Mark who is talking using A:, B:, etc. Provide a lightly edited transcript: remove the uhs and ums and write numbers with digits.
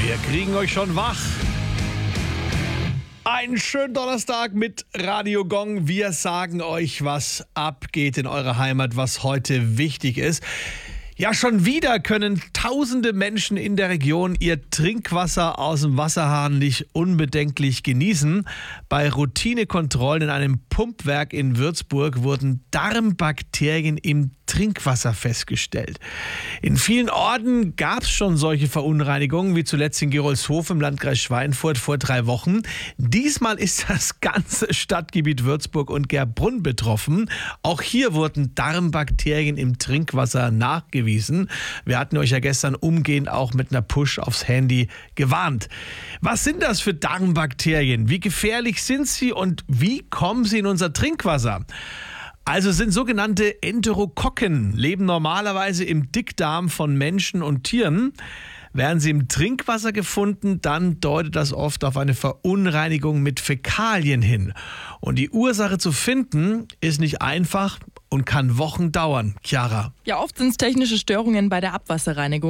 A: Wir kriegen euch schon wach. Einen schönen Donnerstag mit Radio Gong. Wir sagen euch, was abgeht in eurer Heimat, was heute wichtig ist. Ja, schon wieder können tausende Menschen in der Region ihr Trinkwasser aus dem Wasserhahn nicht unbedenklich genießen. Bei Routinekontrollen in einem Pumpwerk in Würzburg wurden Darmbakterien im Trinkwasser festgestellt. In vielen Orten gab es schon solche Verunreinigungen, wie zuletzt in Gerolzhof im Landkreis Schweinfurt vor 3 Wochen. Diesmal ist das ganze Stadtgebiet Würzburg und Gerbrunn betroffen. Auch hier wurden Darmbakterien im Trinkwasser nachgewiesen. Wir hatten euch ja gestern umgehend auch mit einer Push aufs Handy gewarnt. Was sind das für Darmbakterien? Wie gefährlich sind sie und wie kommen sie in unser Trinkwasser? Also sind sogenannte Enterokokken, leben normalerweise im Dickdarm von Menschen und Tieren. Werden sie im Trinkwasser gefunden, dann deutet das oft auf eine Verunreinigung mit Fäkalien hin. Und die Ursache zu finden ist nicht einfach und kann Wochen dauern. Chiara.
B: Ja, oft sind es technische Störungen bei der Abwasserreinigung.